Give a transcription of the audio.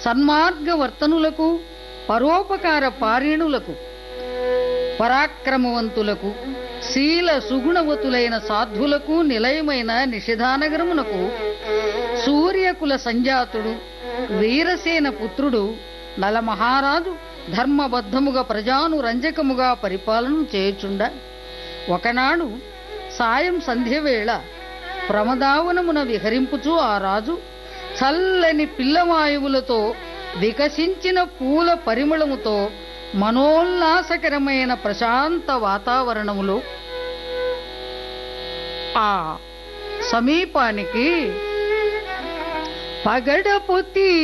సన్మార్గవర్తనులకు, పరోపకార పారిణులకు, పరాక్రమవంతులకు, శీల సుగుణవతులైన సాధులకు నిలయమైన నిషిధానగరమునకు సూర్యకుల సంజాతుడు, వీరసేన పుత్రుడు నలమహారాజు ధర్మబద్ధముగా ప్రజానురంజకముగా పరిపాలన చేయుచుండ ఒకనాడు సాయం సంధ్యవేళ ప్రమదావనమున విహరింపుచూ ఆ రాజు చల్లని పిల్లవాయువులతో వికసించిన పూల పరిమళముతో మనోల్లాసకరమైన ప్రశాంత వాతావరణములో ఆ సమీపానికి పగడపుతి